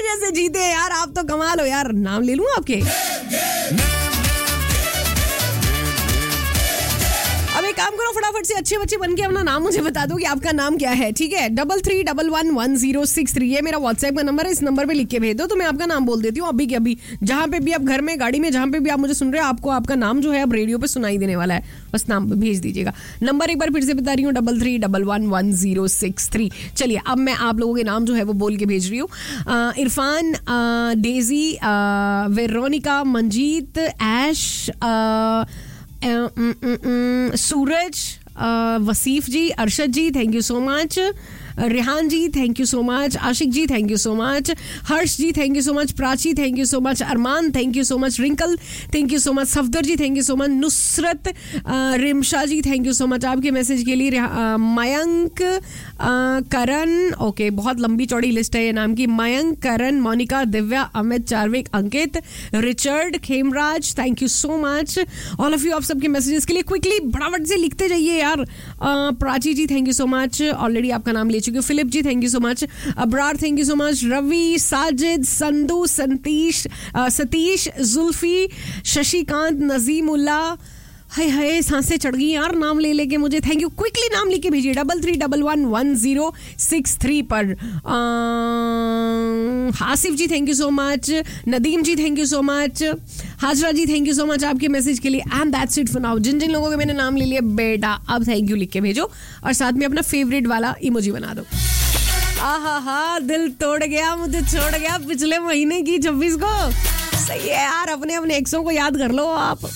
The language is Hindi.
जैसे जीते हैं यार, आप तो कमाल हो यार। नाम ले लूं आपके? अब एक काम करो, फटाफट से अच्छे बच्चे बन के अपना नाम मुझे बता दो कि आपका नाम क्या है, ठीक है? 33111063 ये मेरा व्हाट्सएप का नंबर है, इस नंबर पे लिख के भेज दो तो मैं आपका नाम बोल देती हूँ अभी के अभी। जहाँ पे भी आप घर में, गाड़ी में, जहाँ पे भी आप मुझे सुन रहे हो, आपको आपका नाम जो है अब रेडियो पे सुनाई देने वाला है, बस नाम भेज दीजिएगा। नंबर एक बार फिर से बता रही हूँ, 33111063। चलिए अब मैं आप लोगों के नाम जो है वो बोल के भेज रही हूँ। Irfan, Daisy, Veronica, Manjeet, ash, Suraj, वसीफ ji, Arshad ji thank you so much, Rehan ji thank you so much, Ashique ji thank you so much, Harsh ji thank you so much, Prachi thank you so much, Armaan thank you so much, wrinkle thank you so much, Safdar ji thank you so much, Nusrat, Rimsha ji thank you so much आपके मैसेज के लिए, मयंक, करण, ओके बहुत लंबी चौड़ी लिस्ट है ये नाम की, मयंक, करण, Monika, Divya, Amit, Chadwick, Ankit, Richard, Khemraj thank you so much all of you. आप सबके मैसेजेस के लिए क्विकली फटाफट से लिखते जाइए यार। प्राची जी thank you so much, already आपका नाम ले चुके हो। Philip ji thank you so much, Abrar thank you so much, Ravi, Sajid, Sandhu, Satish, Zulfi, Shashikant, नजीमुल्ला, हाय हाय सांसें चढ़ गई यार नाम ले लेके मुझे। थैंक यू, क्विकली नाम लिख के भेजिए 33111063 पर। हासिफ जी thank you so much, Nadeem ji thank you so much, Hazra ji thank you so much आपके मैसेज के लिए। And that's it for now. जिन जिन लोगों के मैंने नाम ले लिया बेटा अब थैंक यू लिख के भेजो और साथ में अपना फेवरेट वाला इमोजी बना दो। आहा दिल तोड़ गया, मुझे छोड़ गया पिछले महीने की 26 को। सही है यार, अपने अपने एक्सों को याद कर लो आप।